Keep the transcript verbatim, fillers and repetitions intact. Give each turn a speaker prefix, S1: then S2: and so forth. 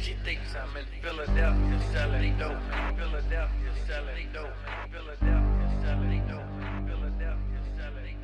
S1: She thinks I'm in Philadelphia selling dope. Philadelphia selling dope. Philadelphia.